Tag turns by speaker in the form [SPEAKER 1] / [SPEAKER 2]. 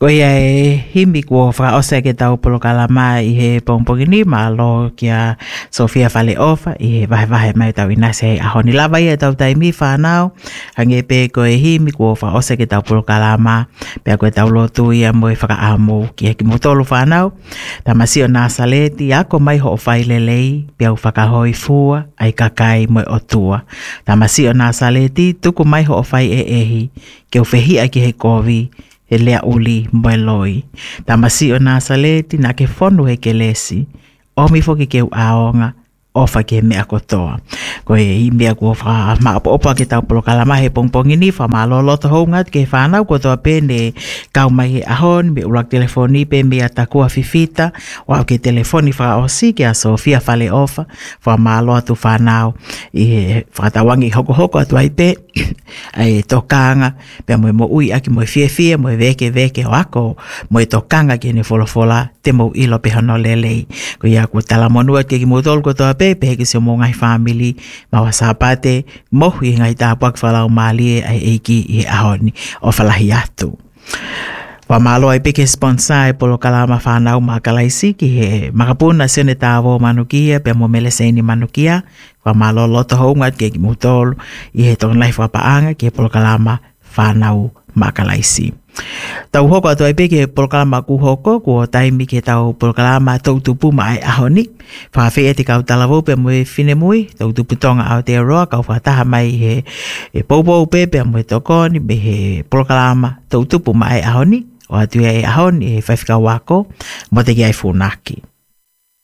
[SPEAKER 1] Ko ia himi kua whaka ose ke tau polokalama I he pongpongini ma lo kia Sofia Faleofa I he vahe mai tau inase hei ahoni lava ia tau taimi whanau hange pe ko himi kua whaka ose ke tau polokalama pea koe tau lotu ia mo e whaka amo ki heki motolo whanau tamasio Nasaleti ako mai ho o whailelei pea u whaka hoi fua ai kakai mo e otua tamasio Nasaleti tuku mai ho o whai ehi ke u whehia ki he kovi he lea uli moeloi. Tamasio Nasaleti na ke whonu he ke lesi, omi foki ke u aonga, ofa ke mea kotoa. Ko e mea kua wha maapo ke tau polokalama he pongpongini, wha maaloloto houngat ke whanau kotoa pene kau mai he ahon, me ulak telefoni pe mea takua fifita, wau ke telefoni wha osi ke a Sofia Faleofa, wha maalotu whanau, I whakatawangi hoko atu ai pe, ai tokanga, pe mo ui aki mo fie, mo veke o ako, mo tokanga ke ne folofola, te mo ilo pe hono lelei. Ko ia kua talamonua ke ki motol kotoa pe ke se mo ngai family, ma wasapate, mohui ngai tāpuak whalau malie ai eiki I ahoni, o whalahi atu. Wa malo ai peke sponsor polokalama whanau makalaisi ki he makapuna sene tāwo manukia pe mo meleseni manukia wa malo loto houngat ke ki mutol I he tong life wapaanga ki he polokalama whanau makalaisi. Tau hoko atu ai peke polokalama kuhoko kua taimi ke tau polokalama tautupu ma ai ahoni whawhi eti kau talawo pe mo e whine mui tautupu tonga Aotearoa kau whataha mai he poupou pe mo e tokoni me he polokalama tautupu ma ai ahoni o atu e ahoni e whawhika wako mo te ki ai whunaki.